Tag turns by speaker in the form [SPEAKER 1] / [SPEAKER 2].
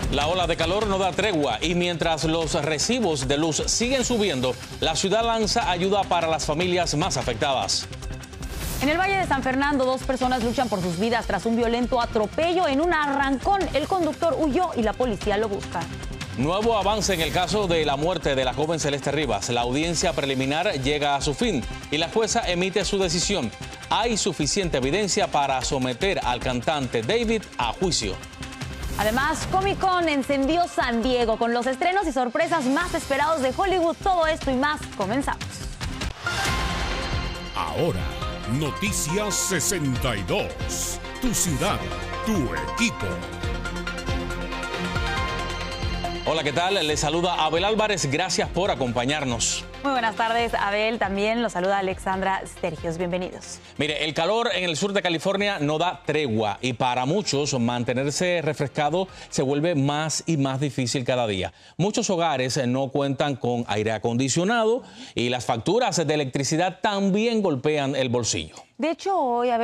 [SPEAKER 1] La ola de calor no da tregua y mientras los recibos de luz siguen subiendo, la ciudad lanza ayuda para las familias más afectadas.
[SPEAKER 2] En el Valle de San Fernando, 2 personas luchan por sus vidas tras un violento atropello en un arrancón. El conductor huyó y la policía lo busca.
[SPEAKER 1] Nuevo avance en el caso de la muerte de la joven Celeste Rivas. La audiencia preliminar llega a su fin y la jueza emite su decisión. Hay suficiente evidencia para someter al cantante David a juicio.
[SPEAKER 2] Además, Comic Con encendió San Diego con los estrenos y sorpresas más esperados de Hollywood. Todo esto y más, comenzamos.
[SPEAKER 3] Ahora, Noticias 62. Tu ciudad, tu equipo.
[SPEAKER 1] Hola, ¿qué tal? Les saluda Abel Álvarez. Gracias por acompañarnos.
[SPEAKER 2] Muy buenas tardes, Abel. También los saluda Alexandra Stergios. Bienvenidos.
[SPEAKER 1] Mire, el calor en el sur de California no da tregua y para muchos mantenerse refrescado se vuelve más y más difícil cada día. Muchos hogares no cuentan con aire acondicionado y las facturas de electricidad también golpean el bolsillo.
[SPEAKER 2] De hecho, hoy, Abel,